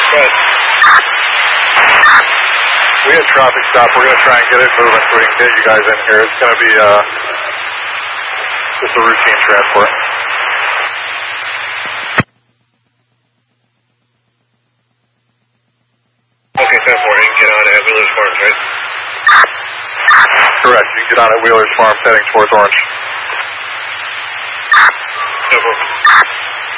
Good. We had traffic stop. We're going to try and get it moving so we can get you guys in here. It's going to be just a routine transport. Okay, 10-4. You can get on at Wheeler's Farms, right? Correct. You can get on at Wheeler's Farms heading towards Orange. No problem.